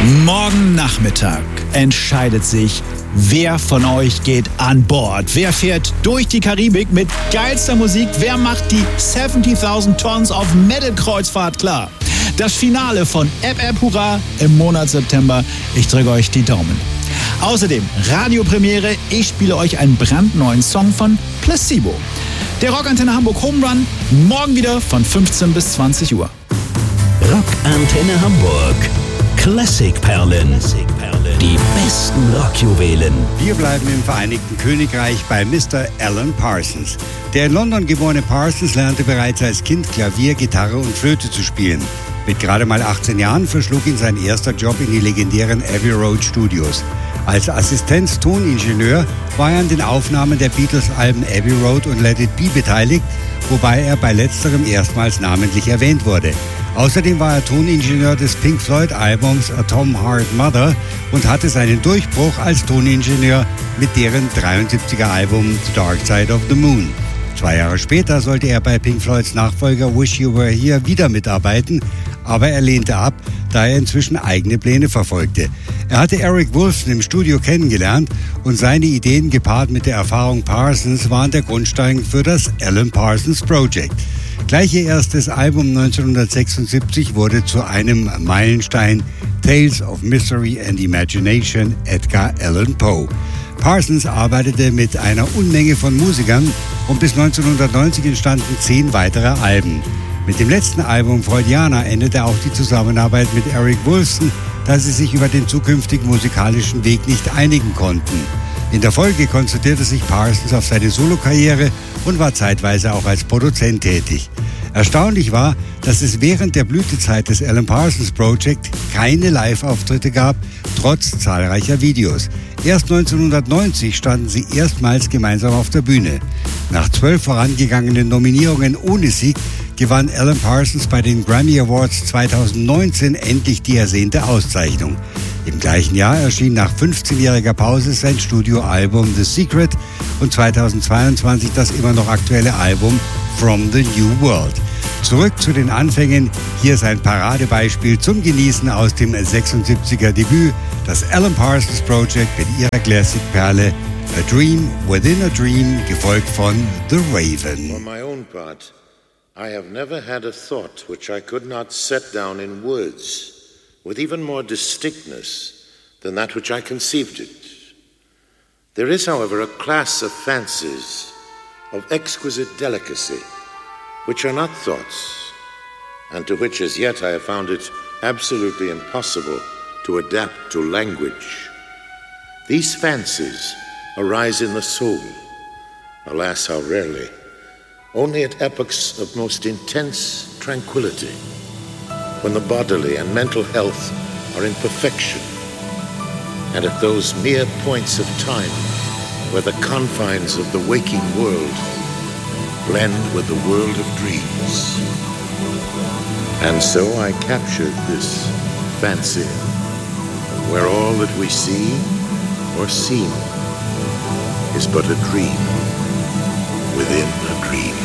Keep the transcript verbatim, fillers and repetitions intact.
Morgen Nachmittag entscheidet sich, wer von euch geht an Bord. Wer fährt durch die Karibik mit geilster Musik? Wer macht die siebzigtausend Tons of Metal Kreuzfahrt klar? Das Finale von App App Hurra im Monat September. Ich drücke euch die Daumen. Außerdem Radiopremiere. Ich spiele euch einen brandneuen Song von Placebo. Der Rockantenne Hamburg Home Run. Morgen wieder von fünfzehn bis zwanzig Uhr. Rockantenne Hamburg. Klassikperlen. Die besten Rockjuwelen. Wir bleiben im Vereinigten Königreich bei Mister Alan Parsons. Der in London geborene Parsons lernte bereits als Kind Klavier, Gitarre und Flöte zu spielen. Mit gerade mal achtzehn Jahren verschlug ihn sein erster Job in die legendären Abbey Road Studios. Als Assistenz-Toningenieur war er an den Aufnahmen der Beatles-Alben Abbey Road und Let It Be beteiligt, wobei er bei letzterem erstmals namentlich erwähnt wurde. Außerdem war er Toningenieur des Pink Floyd-Albums Atom Heart Mother und hatte seinen Durchbruch als Toningenieur mit deren dreiundsiebziger Album The Dark Side of the Moon. Zwei Jahre später sollte er bei Pink Floyds Nachfolger Wish You Were Here wieder mitarbeiten, aber er lehnte ab, da er inzwischen eigene Pläne verfolgte. Er hatte Eric Woolfson im Studio kennengelernt und seine Ideen gepaart mit der Erfahrung Parsons waren der Grundstein für das Alan Parsons Project. Gleich ihr erstes Album neunzehnhundertsechsundsiebzig wurde zu einem Meilenstein, Tales of Mystery and Imagination, Edgar Allan Poe. Parsons arbeitete mit einer Unmenge von Musikern und bis neunzehnhundertneunzig entstanden zehn weitere Alben. Mit dem letzten Album Freudiana endete auch die Zusammenarbeit mit Eric Woolfson, da sie sich über den zukünftigen musikalischen Weg nicht einigen konnten. In der Folge konzentrierte sich Parsons auf seine Solokarriere und war zeitweise auch als Produzent tätig. Erstaunlich war, dass es während der Blütezeit des Alan Parsons Project keine Live-Auftritte gab, trotz zahlreicher Videos. Erst neunzehnhundertneunzig standen sie erstmals gemeinsam auf der Bühne. Nach zwölf vorangegangenen Nominierungen ohne Sieg gewann Alan Parsons bei den Grammy Awards zweitausendneunzehn endlich die ersehnte Auszeichnung. Im gleichen Jahr erschien nach fünfzehnjähriger Pause sein Studioalbum The Secret und zweitausendzweiundzwanzig das immer noch aktuelle Album From the New World. Zurück zu den Anfängen, hier ist ein Paradebeispiel zum Genießen aus dem sechsundsiebziger Debüt, das Alan Parsons Project mit ihrer Classic-Perle A Dream Within a Dream, gefolgt von The Raven. For my own part, I have never had a thought which I could not set down in words with even more distinctness than that which I conceived it. There is, however, a class of fancies of exquisite delicacy which are not thoughts, and to which as yet I have found it absolutely impossible to adapt to language. These fancies arise in the soul, alas, how rarely, only at epochs of most intense tranquility, when the bodily and mental health are in perfection, and at those mere points of time where the confines of the waking world blend with the world of dreams. And so I captured this fancy, where all that we see or seem is but a dream within a dream.